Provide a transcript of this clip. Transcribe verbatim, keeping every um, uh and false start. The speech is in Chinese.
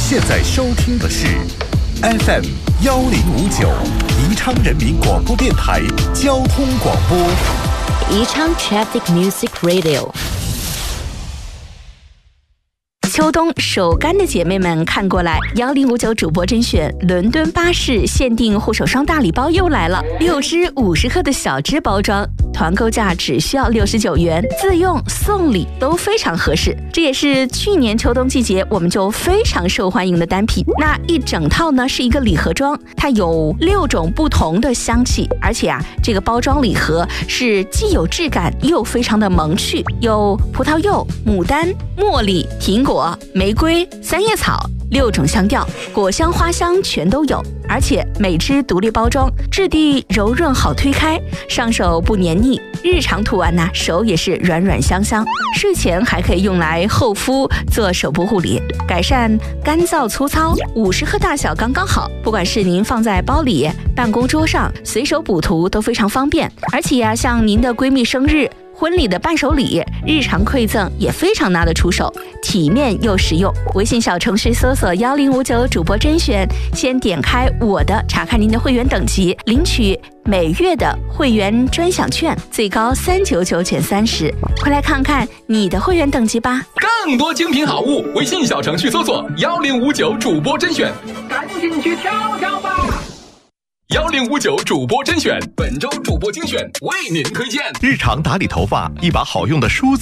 现在收听的是 F M 幺零五九宜昌人民广播电台交通广播， 宜昌 Traffic Music Radio。秋冬手干的姐妹们看过来，幺零五九主播甄选伦敦巴士限定护手霜大礼包又来了，六支五十克的小支包装，团购价只需要六十九元，自用送礼都非常合适。这也是去年秋冬季节我们就非常受欢迎的单品。那一整套呢是一个礼盒装，它有六种不同的香气，而且啊，这个包装礼盒是既有质感又非常的萌趣，有葡萄柚、牡丹、茉莉、苹果、玫瑰、三叶草。六种香调，果香花香全都有，而且每支独立包装，质地柔润好推开，上手不黏腻，日常涂完呢，手也是软软香香。睡前还可以用来厚敷做手部护理，改善干燥粗糙。五十克大小刚刚好，不管是您放在包里、办公桌上，随手补涂都非常方便。而且呀、啊，像您的闺蜜生日、婚礼的伴手礼、日常馈赠也非常拿得出手，体面又实用。微信小程序搜索幺零五九主播甄选，先点开我的，查看您的会员等级，领取每月的会员专享券，最高三九九减三十。快来看看你的会员等级吧！ 更多精品好物，微信小程序搜索幺零五九主播甄选， 赶紧去挑挑吧！ 幺零五九主播甄选，本周主播精选为您推荐。 日常打理头发，一把好用的梳子